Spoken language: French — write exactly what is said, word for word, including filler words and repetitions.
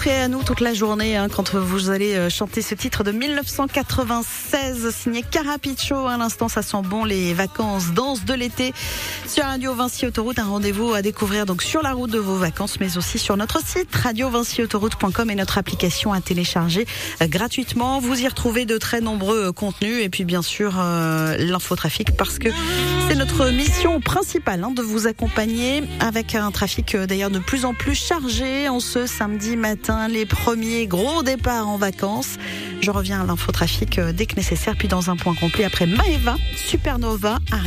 penserez à nous toute la journée hein, quand vous allez chanter ce titre de dix-neuf cent quatre-vingt-seize signé Carapiccio. À l'instant, ça sent bon les vacances, danse de l'été sur Radio Vinci Autoroute. Un rendez-vous à découvrir donc sur la route de vos vacances, mais aussi sur notre site radio vinci autoroute point com et notre application à télécharger euh, gratuitement. Vous y retrouvez de très nombreux euh, contenus et puis bien sûr euh, l'infotrafic parce que c'est notre mission principale hein, de vous accompagner avec un trafic euh, d'ailleurs de plus en plus chargé en ce samedi matin, les premiers gros départs en vacances. Je reviens à l'infotrafic euh, dès que nécessaire, puis dans un point complet après Maeva, Supernova.